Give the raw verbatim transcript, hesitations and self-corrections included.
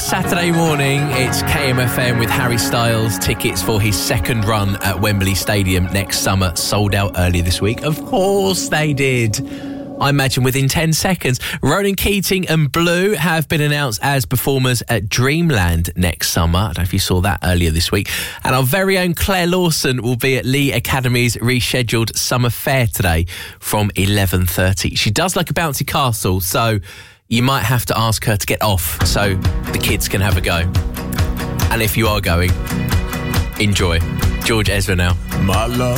Saturday morning, it's K M F M with Harry Styles. Tickets for his second run at Wembley Stadium next summer sold out earlier this week. Of course they did. I imagine within ten seconds. Ronan Keating and Blue have been announced as performers at Dreamland next summer. I don't know if you saw that earlier this week. And our very own Claire Lawson will be at Lee Academy's rescheduled summer fair today from eleven thirty. She does like a bouncy castle, so you might have to ask her to get off so the kids can have a go. And if you are going, enjoy. George Ezra now. My love